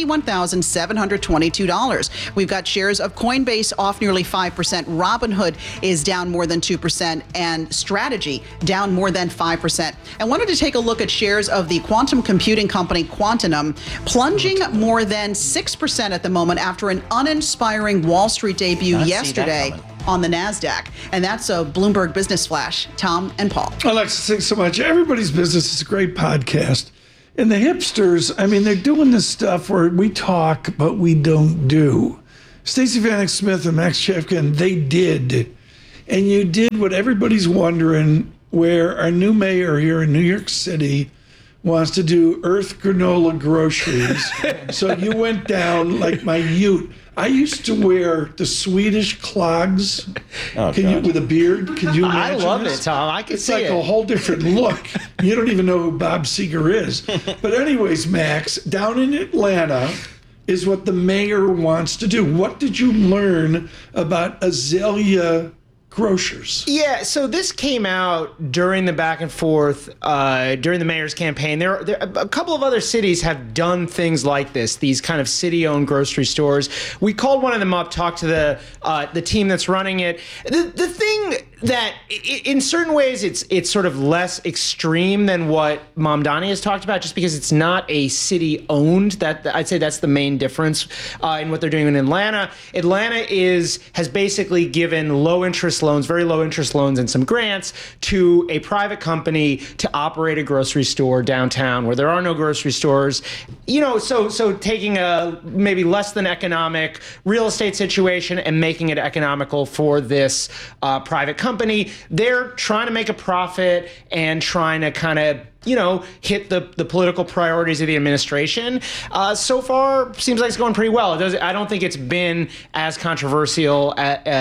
$61,722. We've got shares of Coinbase off nearly 5%. Robinhood is down more than 2%, and Strategy down more than 5%. I wanted to take a look at shares of the quantum computing company Quantum, plunging more than 6% at the moment after an uninspiring Wall Street debut yesterday on the NASDAQ. And that's a Bloomberg Business Flash. Tom and Paul. Alexis, thanks so much. Everybody's Business is a great podcast. And the hipsters, I mean, they're doing this stuff where we talk, but we don't do. Stacey Vanek Smith and Max Chefkin, they did. And you did what everybody's wondering, where our new mayor here in New York City wants to do Earth granola groceries. So you went down like my ute. I used to wear the Swedish clogs with a beard. Can you imagine? I love this? it, Tom. I can see it. It's like a whole different look. You don't even know who Bob Seger is. But anyways, Max, down in Atlanta is what the mayor wants to do. What did you learn about Azalea Grocers? Yeah, so this came out during the back and forth during the mayor's campaign. There a couple of other cities have done things like this, these kind of city-owned grocery stores. We called one of them up, talked to the team that's running it. The thing that in certain ways it's sort of less extreme than what Mamdani has talked about, just because it's not a city-owned. That I'd say that's the main difference in what they're doing in Atlanta. Atlanta has basically given low-interest loans, very low-interest loans and some grants to a private company to operate a grocery store downtown where there are no grocery stores. You know, so taking a maybe less than economic real estate situation and making it economical for this private company. They're trying to make a profit and trying to kind of, you know, hit the political priorities of the administration. So far, seems like it's going pretty well. I don't think it's been as controversial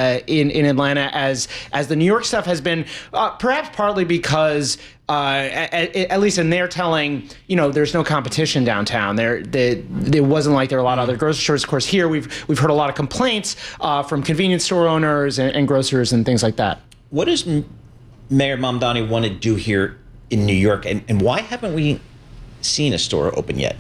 in Atlanta as the New York stuff has been, perhaps partly because at least in their telling, you know, there's no competition downtown. There wasn't like there were a lot of other grocery stores. Of course, here we've heard a lot of complaints from convenience store owners and grocers and things like that. What does Mayor Mamdani want to do here in New York, and why haven't we seen a store open yet?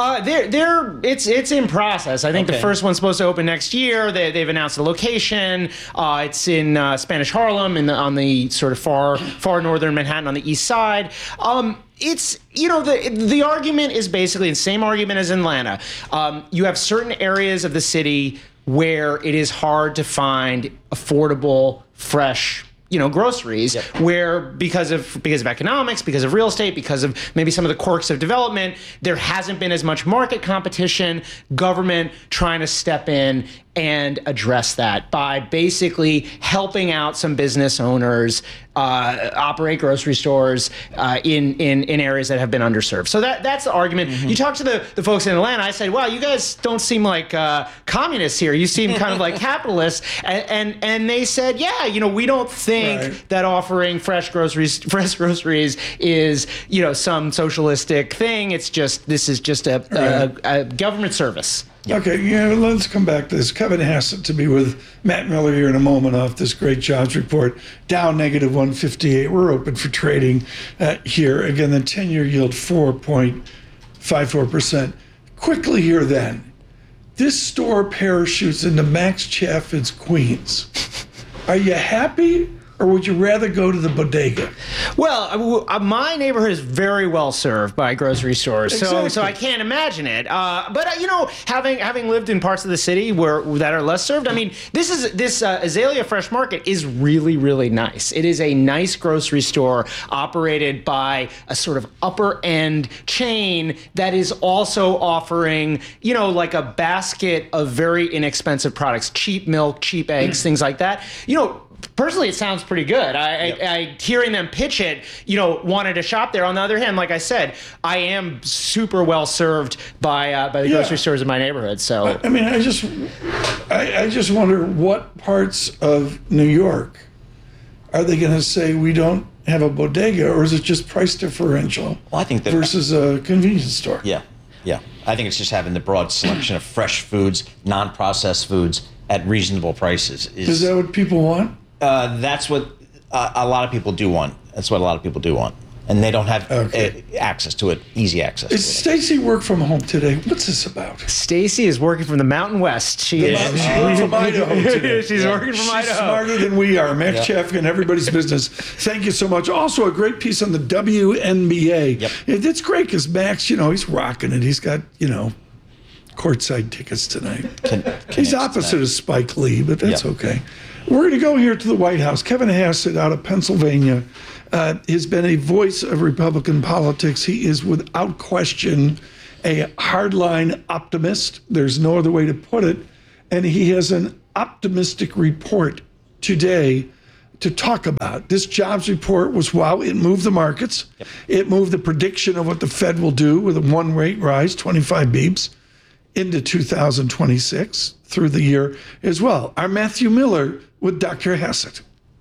It's in process. I think the first one's supposed to open next year. They've announced the location. It's in Spanish Harlem, on the sort of far northern Manhattan on the east side. It's, you know, the argument is basically the same argument as in Atlanta. You have certain areas of the city where it is hard to find affordable, fresh, you know, groceries, where because of economics, because of real estate, because of maybe some of the quirks of development, there hasn't been as much market competition, government trying to step in and address that by basically helping out some business owners operate grocery stores in areas that have been underserved. So that's the argument. You talk to the folks in Atlanta, I said, wow, you guys don't seem like communists here. You seem kind of like capitalists. And they said, yeah, you know, we don't think that offering fresh groceries is, you know, some socialistic thing. It's just, this is just a government service. Okay, yeah, let's come back to this. Kevin Hassett to be with Matt Miller here in a moment off this great jobs report. Dow negative 158. We're open for trading here. Again, the 10-year yield 4.54%. Quickly here then, this store parachutes into Max Chaffin's Queens. Are you happy or would you rather go to the bodega? Well, my neighborhood is very well served by grocery stores, Exactly. so I can't imagine it. But having lived in parts of the city that are less served, I mean, this Azalea Fresh Market is really, really nice. It is a nice grocery store operated by a sort of upper end chain that is also offering, like a basket of very inexpensive products, cheap milk, cheap eggs, things like that. Personally, it sounds pretty good. I hearing them pitch it, wanted to shop there. On the other hand, like I said, I am super well served by the grocery stores in my neighborhood. So I mean, I just wonder what parts of New York are they going to say we don't have a bodega, or is it just price differential? Well, I think that versus a convenience store. Yeah. I think it's just having the broad selection of fresh foods, non-processed foods at reasonable prices. Is that what people want? That's what a lot of people do want. That's what a lot of people do want. And they don't have access to it, easy access. Is Stacy work from home today? What's this about? Stacy is working from the Mountain West. She's working from Idaho today. She's working from Idaho. She's smarter than we are. Max Chafkin, everybody's business. Thank you so much. Also, a great piece on the WNBA. Yep. It's great because Max, he's rocking it. He's got, courtside tickets tonight. He's opposite of Spike Lee, but that's okay. We're going to go here to the White House. Kevin Hassett out of Pennsylvania has been a voice of Republican politics. He is without question a hardline optimist. There's no other way to put it. And he has an optimistic report today to talk about. This jobs report was, it moved the markets. Yep. It moved the prediction of what the Fed will do with a 1 rate rise, 25 beeps, into 2026 through the year as well. Our Matthew Miller with Dr. Hassett.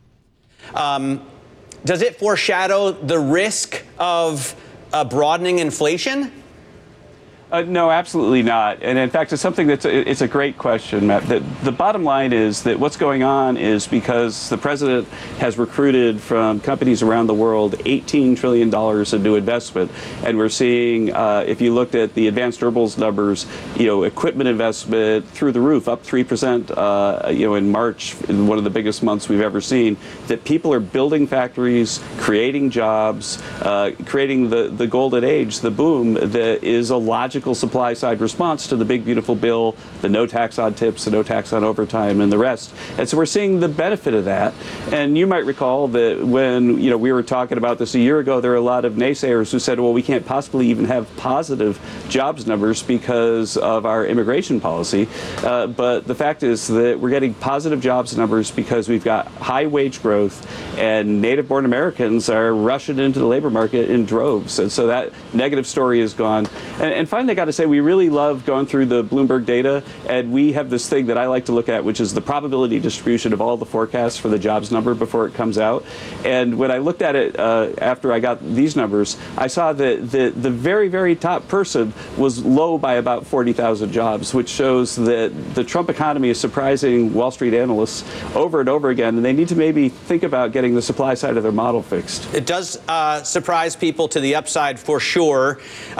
Does it foreshadow the risk of broadening inflation? No, absolutely not. And in fact, it's something it's a great question, Matt. The bottom line is that what's going on is because the president has recruited from companies around the world $18 trillion of new investment. And we're seeing, if you looked at the advanced durables numbers, equipment investment through the roof, up 3%, in March, in one of the biggest months we've ever seen, that people are building factories, creating jobs, creating the golden age, the boom that is a logical supply side response to the big beautiful bill, the no tax on tips, the no tax on overtime, and the rest. And so we're seeing the benefit of that. And you might recall that when we were talking about this a year ago, there were a lot of naysayers who said, well, we can't possibly even have positive jobs numbers because of our immigration policy. But the fact is that we're getting positive jobs numbers because we've got high wage growth and native-born Americans are rushing into the labor market in droves. And so that negative story is gone. And finally, I got to say, we really love going through the Bloomberg data, and we have this thing that I like to look at, which is the probability distribution of all the forecasts for the jobs number before it comes out. And when I looked at it after I got these numbers, I saw that the very, very top person was low by about 40,000 jobs, which shows that the Trump economy is surprising Wall Street analysts over and over again, and they need to maybe think about getting the supply side of their model fixed. It does surprise people to the upside for sure.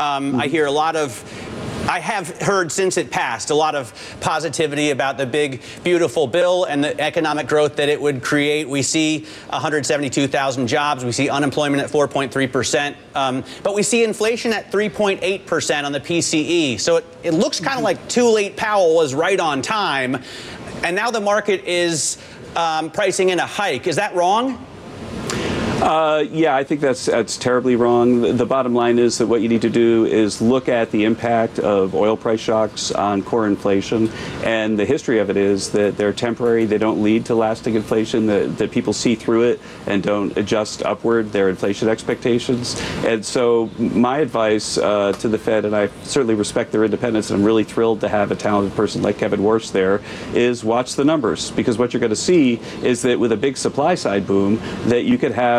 I have heard since it passed a lot of positivity about the big, beautiful bill and the economic growth that it would create. We see 172,000 jobs. We see unemployment at 4.3%. But we see inflation at 3.8% on the PCE. So it looks kind of like too late Powell was right on time. And now the market is pricing in a hike. Is that wrong? Yeah, I think that's terribly wrong. The bottom line is that what you need to do is look at the impact of oil price shocks on core inflation. And the history of it is that they're temporary. They don't lead to lasting inflation, that people see through it and don't adjust upward their inflation expectations. And so my advice to the Fed, and I certainly respect their independence, and I'm really thrilled to have a talented person like Kevin Warsh there, is watch the numbers. Because what you're going to see is that with a big supply side boom, that you could have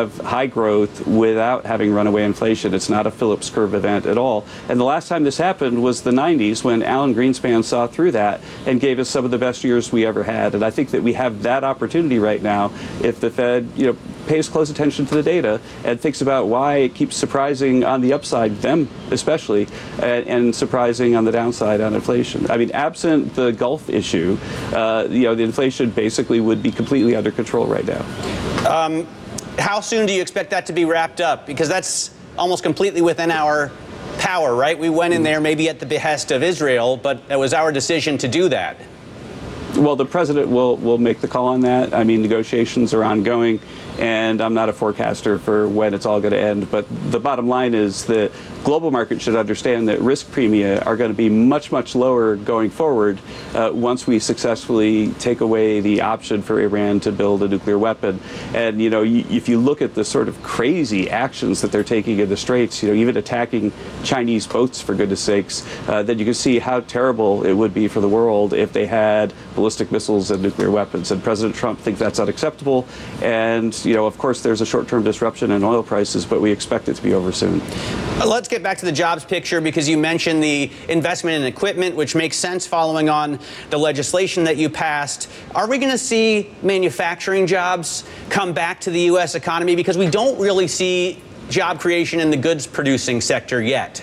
have high growth without having runaway inflation. It's not a Phillips curve event at all. And the last time this happened was the 90s, when Alan Greenspan saw through that and gave us some of the best years we ever had. And I think that we have that opportunity right now if the Fed, pays close attention to the data and thinks about why it keeps surprising on the upside, them especially, and surprising on the downside on inflation. I mean, absent the Gulf issue, the inflation basically would be completely under control right now. How soon do you expect that to be wrapped up? Because that's almost completely within our power, right? We went in there maybe at the behest of Israel, but it was our decision to do that. Well, the president will make the call on that. I mean, negotiations are ongoing, and I'm not a forecaster for when it's all going to end. But the bottom line is that global markets should understand that risk premia are going to be much, much lower going forward once we successfully take away the option for Iran to build a nuclear weapon. And, if you look at the sort of crazy actions that they're taking in the Straits, even attacking Chinese boats, for goodness sakes, then you can see how terrible it would be for the world if they had ballistic missiles and nuclear weapons. And President Trump thinks that's unacceptable. And, of course, there's a short-term disruption in oil prices, but we expect it to be over soon. Let's get back to the jobs picture, because you mentioned the investment in equipment, which makes sense following on the legislation that you passed. Are we going to see manufacturing jobs come back to the U.S. economy? Because we don't really see job creation in the goods producing sector yet.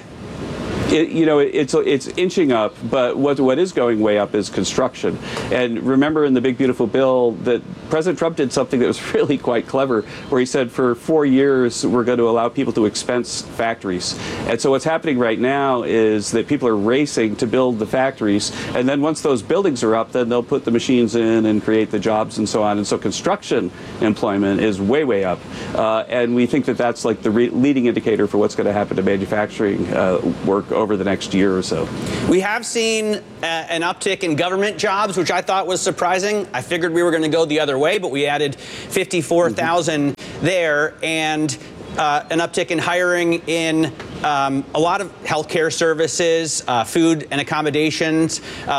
It's inching up, but what is going way up is construction. And remember, in the Big Beautiful Bill, that President Trump did something that was really quite clever, where he said for 4 years we're going to allow people to expense factories. And so what's happening right now is that people are racing to build the factories, and then once those buildings are up, then they'll put the machines in and create the jobs and so on. And so construction employment is way, way up. And we think that that's like the leading indicator for what's going to happen to manufacturing work over the next year or so. We have seen an uptick in government jobs, which I thought was surprising. I figured we were going to go the other way, but we added 54,000 there, and an uptick in hiring in a lot of healthcare services, food and accommodations.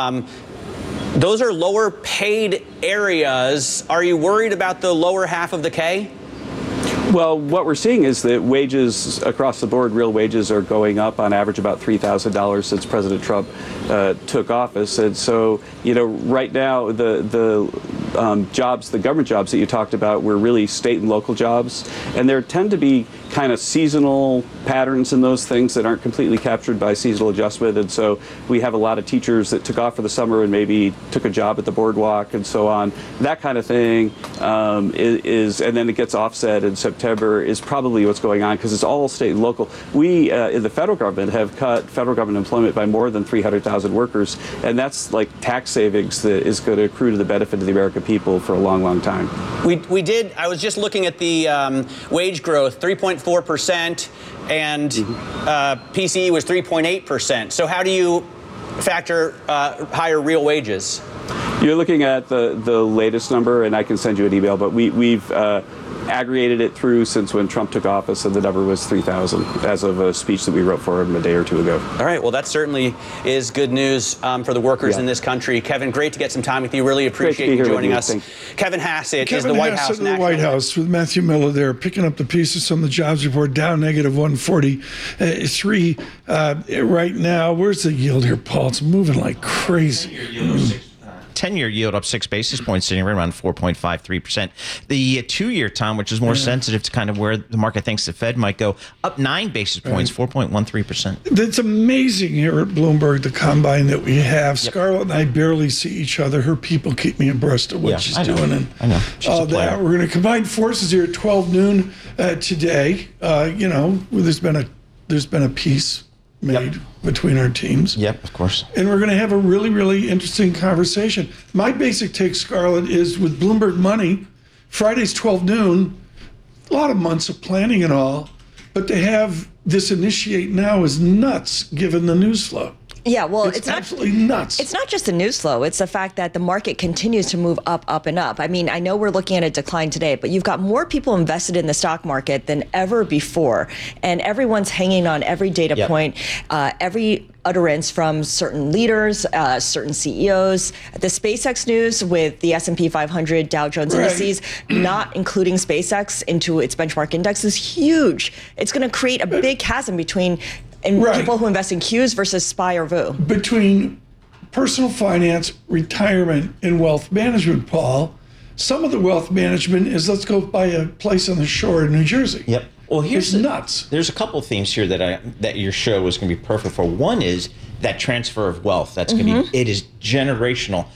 Those are lower paid areas. Are you worried about the lower half of the K? Well, what we're seeing is that wages across the board, real wages, are going up on average about $3,000 since President Trump took office. And so, right now, the jobs, the government jobs that you talked about, were really state and local jobs. And there tend to be kind of seasonal patterns in those things that aren't completely captured by seasonal adjustment. And so we have a lot of teachers that took off for the summer and maybe took a job at the boardwalk and so on. That kind of thing is, and then it gets offset in September, is probably what's going on, because it's all state and local. We in the federal government have cut federal government employment by more than 300,000 workers, and that's like tax savings that is going to accrue to the benefit of the American people for a long, long time. We did. I was just looking at the wage growth, 3.4%, and PCE was 3.8%. So how do you factor higher real wages? You're looking at the latest number, and I can send you an email, but we've aggregated it through since when Trump took office, and the number was 3,000 as of a speech that we wrote for him a day or two ago. All right. Well, that certainly is good news for the workers in this country. Kevin, great to get some time with you. Really appreciate you joining us. Kevin Hassett is the White House National. The White House with Matthew Miller there, picking up the pieces from the jobs report, down negative 143 right now. Where's the yield here, Paul? It's moving like crazy. 10-year yield up 6 basis points, sitting right around 4.53%. The 2-year, Tom, which is more sensitive to kind of where the market thinks the Fed might go, up 9 basis points, 4.13%. It's amazing here at Bloomberg, the combine that we have. Scarlett and I barely see each other. Her people keep me abreast of what she's doing. And I know. All that. We're going to combine forces here at 12 noon today. There's been a peace made between our teams. Yep, of course. And we're going to have a really, really interesting conversation. My basic take, Scarlett, is with Bloomberg Money, Friday's 12 noon, a lot of months of planning and all, but to have this initiate now is nuts given the news flow. Yeah, well, it's absolutely nuts. It's not just the news flow. It's the fact that the market continues to move up, up, and up. I mean, I know we're looking at a decline today, but you've got more people invested in the stock market than ever before. And everyone's hanging on every data point, every utterance from certain leaders, certain CEOs. The SpaceX news with the S&P 500 Dow Jones indices, not including SpaceX into its benchmark index, is huge. It's going to create a big chasm between people who invest in Qs versus SPY or VOO. Between personal finance, retirement, and wealth management, Paul, some of the wealth management is let's go buy a place on the shore in New Jersey. Yep. Well, here's nuts. There's a couple of themes here that your show is going to be perfect for. One is that transfer of wealth. That's going to be, it is generational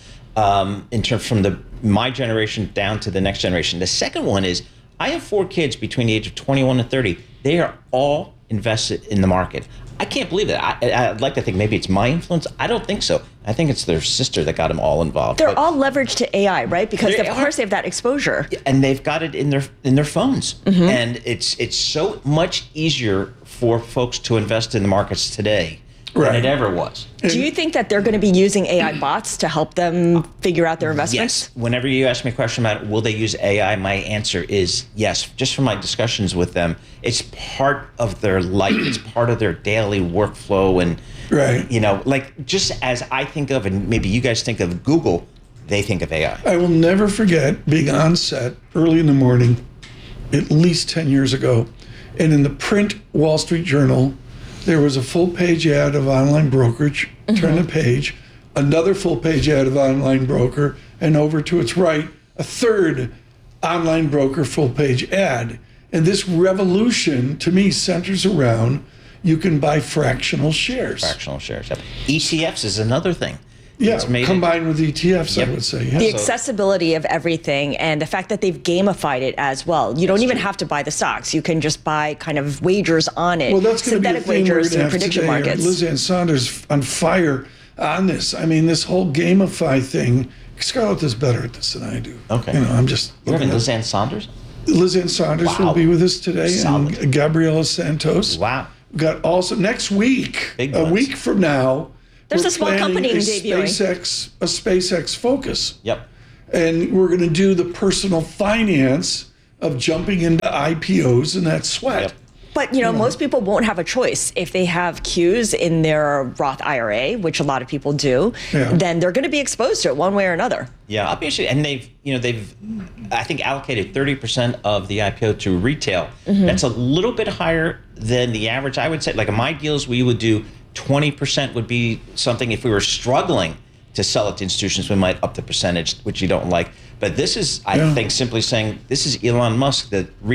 in terms from my generation down to the next generation. The second one is I have 4 kids between the age of 21 and 30. They are all invested in the market. I can't believe it. I'd like to think maybe it's my influence. I don't think so. I think it's their sister that got them all involved. They're all leveraged to AI, right? Because of course they have that exposure. And they've got it in their phones. And it's so much easier for folks to invest in the markets today than it ever was. Do you think that they're going to be using AI bots to help them figure out their investments? Yes. Whenever you ask me a question about will they use AI, my answer is yes. Just from my discussions with them, it's part of their life. It's part of their daily workflow. And, you know, like just as I think of, and maybe you guys think of Google, they think of AI. I will never forget being on set early in the morning, at least 10 years ago, and in the print Wall Street Journal, there was a full-page ad of online brokerage. Turn the page, another full-page ad of online broker, and over to its right, a third online broker full-page ad. And this revolution, to me, centers around you can buy fractional shares. Fractional shares. Yep. ETFs is another thing. Yeah, combined with ETFs, I would say. Yeah. The accessibility of everything and the fact that they've gamified it as well. You don't even have to buy the stocks. You can just buy kind of wagers on it. Well, that's going to be a synthetic thing we're wagers going to and have prediction today. markets. Liz Ann Saunders on fire on this. I mean, this whole gamify thing. Scarlett is better at this than I do. Okay. You know, I'm just. You're having Liz Ann Saunders? Liz Ann Saunders will be with us today, and Gabriela Santos. Wow. Got also next week, week from now. There's we're a small planning company a debuting. a SpaceX focus. Yep. And we're going to do the personal finance of jumping into IPOs and that sweat. But, you know, most people won't have a choice. If they have Qs in their Roth IRA, which a lot of people do, then they're going to be exposed to it one way or another. Yeah, obviously, and they've, I think, allocated 30% of the IPO to retail. That's a little bit higher than the average. I would say, like in my deals, we would do 20% would be something if we were struggling to sell it to institutions, we might up the percentage, which you don't like. But this is, I think, simply saying this is Elon Musk, the